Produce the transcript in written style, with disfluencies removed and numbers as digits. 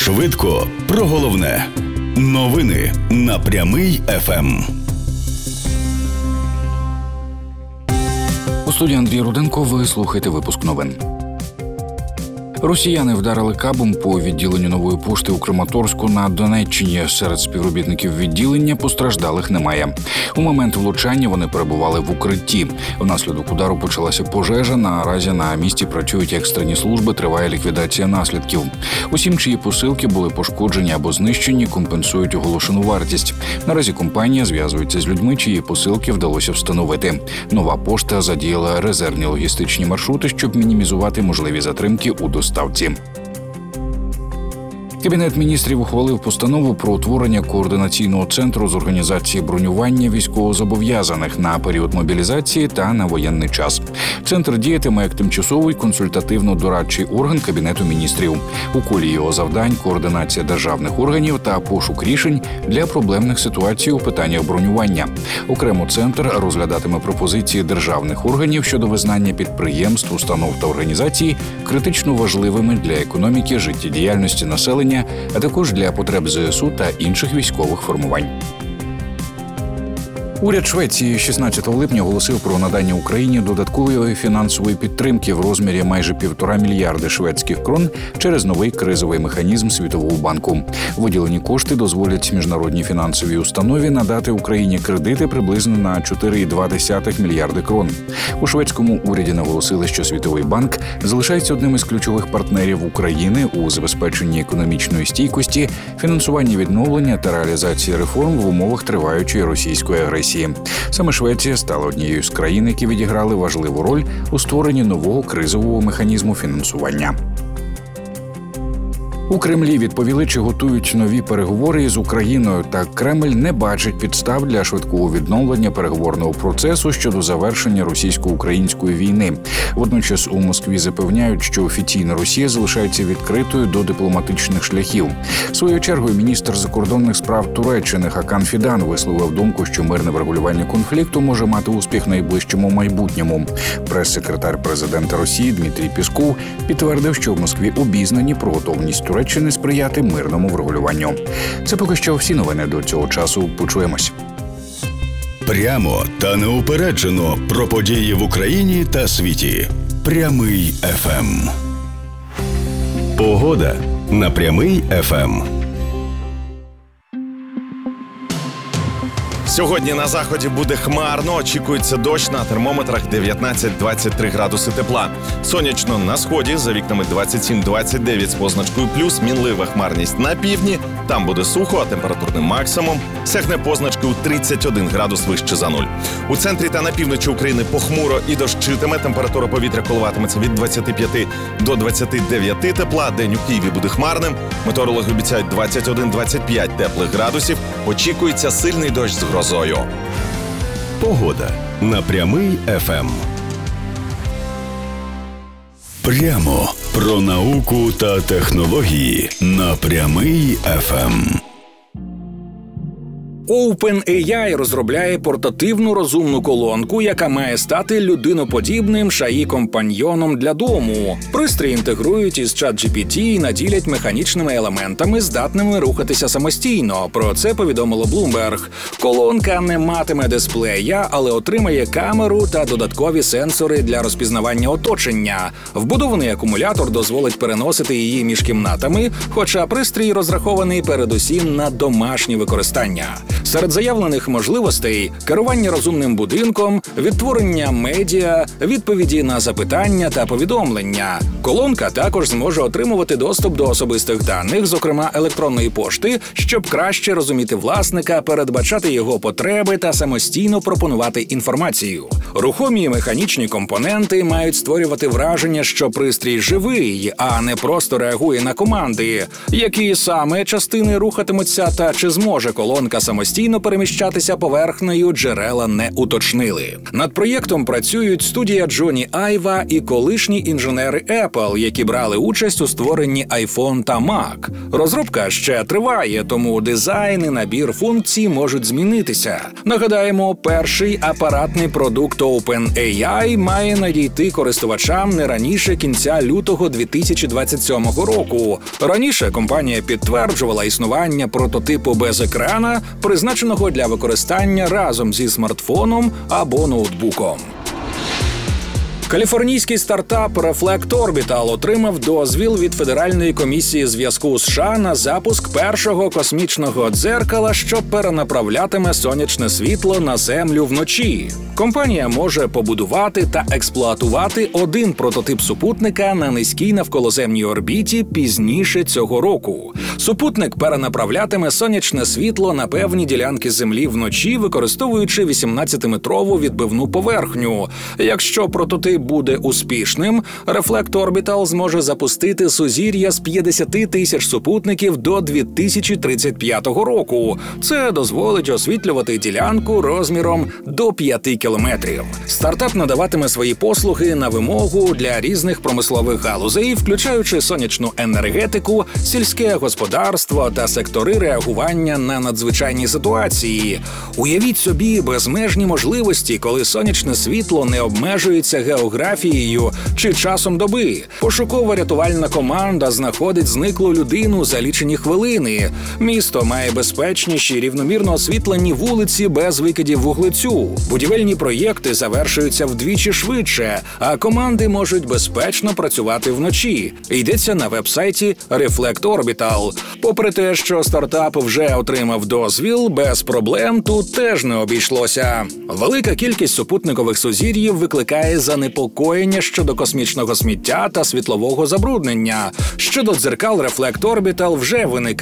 Швидко про головне. Новини на Прямий ФМ. У студії Андрій Руденко. Ви слухаєте випуск новин. Росіяни вдарили кабом по відділенню Нової пошти у Краматорську на Донеччині. Серед співробітників відділення постраждалих немає. У момент влучання вони перебували в укритті. Внаслідок удару почалася пожежа. Наразі на місці працюють екстрені служби, триває ліквідація наслідків. Усім, чиї посилки були пошкоджені або знищені, компенсують оголошену вартість. Наразі компанія зв'язується з людьми, чиї посилки вдалося встановити. Нова пошта задіяла резервні логістичні маршрути, щоб мінімізувати можливі затримки у доставці. Кабінет міністрів ухвалив постанову про утворення координаційного центру з організації бронювання військовозобов'язаних на період мобілізації та на воєнний час. Центр діятиме як тимчасовий консультативно-дорадчий орган Кабінету міністрів. У колі його завдань – координація державних органів та пошук рішень для проблемних ситуацій у питаннях бронювання. Окремо центр розглядатиме пропозиції державних органів щодо визнання підприємств, установ та організацій критично важливими для економіки, життєдіяльності населення, а також для потреб ЗСУ та інших військових формувань. Уряд Швеції 16 липня оголосив про надання Україні додаткової фінансової підтримки в розмірі майже 1,5 мільярди шведських крон через новий кризовий механізм Світового банку. Виділені кошти дозволять міжнародній фінансовій установі надати Україні кредити приблизно на 4,2 мільярди крон. У шведському уряді наголосили, що Світовий банк залишається одним із ключових партнерів України у забезпеченні економічної стійкості, фінансуванні відновлення та реалізації реформ в умовах триваючої російської агресії. Саме Швеція стала однією з країн, які відіграли важливу роль у створенні нового кризового механізму фінансування. У Кремлі відповіли, чи готують нові переговори із Україною, та Кремль не бачить підстав для швидкого відновлення переговорного процесу щодо завершення російсько-української війни. Водночас у Москві запевняють, що офіційна Росія залишається відкритою до дипломатичних шляхів. Своєю чергою міністр закордонних справ Туреччини Хакан Фідан висловив думку, що мирне врегулювання конфлікту може мати успіх в найближчому майбутньому. Прес-секретар президента Росії Дмитрій Пєсков підтвердив, що в Москві обізнані про готовність Туреччини сприяти мирному врегулюванню. Це поки що всі новини до цього часу. Почуємось. Прямо та неупереджено про події в Україні та світі. Прямий ФМ. Погода на Прямий ФМ. Сьогодні на заході буде хмарно, очікується дощ, на термометрах 19-23 градуси тепла. Сонячно на сході, за вікнами 27-29 з позначкою плюс, мінлива хмарність на півдні, там буде сухо, а температурний максимум сягне позначки у 31 градус вище за нуль. У центрі та на півночі України похмуро і дощитиме, температура повітря коливатиметься від 25 до 29 тепла, день у Києві буде хмарним, метеорологи обіцяють 21-25 теплих градусів, очікується сильний дощ з грозою. Погода на Прямий ФМ. Прямо про науку та технології на Прямий ФМ. OpenAI розробляє портативну розумну колонку, яка має стати людиноподібним шаї-компаньйоном для дому. Пристрій інтегрують із ChatGPT і наділять механічними елементами, здатними рухатися самостійно. Про це повідомило Bloomberg. Колонка не матиме дисплея, але отримає камеру та додаткові сенсори для розпізнавання оточення. Вбудований акумулятор дозволить переносити її між кімнатами, хоча пристрій розрахований передусім на домашнє використання. Серед заявлених можливостей – керування розумним будинком, відтворення медіа, відповіді на запитання та повідомлення. Колонка також зможе отримувати доступ до особистих даних, зокрема електронної пошти, щоб краще розуміти власника, передбачати його потреби та самостійно пропонувати інформацію. Рухомі механічні компоненти мають створювати враження, що пристрій живий, а не просто реагує на команди. Які саме частини рухатимуться та чи зможе колонка самостійно самостійно переміщатися поверхнею, джерела не уточнили. Над проєктом працюють студія Джоні Айва і колишні інженери Apple, які брали участь у створенні iPhone та Mac. Розробка ще триває, тому дизайн і набір функцій можуть змінитися. Нагадаємо, перший апаратний продукт OpenAI має надійти користувачам не раніше кінця лютого 2027 року. Раніше компанія підтверджувала існування прототипу без екрана, призначеного для використання разом зі смартфоном або ноутбуком. Каліфорнійський стартап Reflect Orbital отримав дозвіл від Федеральної комісії зв'язку США на запуск першого космічного дзеркала, що перенаправлятиме сонячне світло на Землю вночі. Компанія може побудувати та експлуатувати один прототип супутника на низькій навколоземній орбіті пізніше цього року. Супутник перенаправлятиме сонячне світло на певні ділянки Землі вночі, використовуючи 18-метрову відбивну поверхню. Якщо прототип буде успішним, Reflect Orbital зможе запустити сузір'я з 50 тисяч супутників до 2035 року. Це дозволить освітлювати ділянку розміром до 5 кілометрів. Стартап надаватиме свої послуги на вимогу для різних промислових галузей, включаючи сонячну енергетику, сільське господарство та сектори реагування на надзвичайні ситуації. Уявіть собі безмежні можливості, коли сонячне світло не обмежується географією чи часом доби. Пошуково-рятувальна команда знаходить зниклу людину за лічені хвилини. Місто має безпечніші, рівномірно освітлені вулиці без викидів вуглецю. Будівельні проєкти завершуються вдвічі швидше, а команди можуть безпечно працювати вночі. Йдеться на веб-сайті Reflect Orbital. Попри те, що стартап вже отримав дозвіл, без проблем тут теж не обійшлося. Велика кількість супутникових сузір'їв викликає занепокоєння щодо космічного сміття та світлового забруднення. Щодо дзеркал Reflect Orbital вже виникає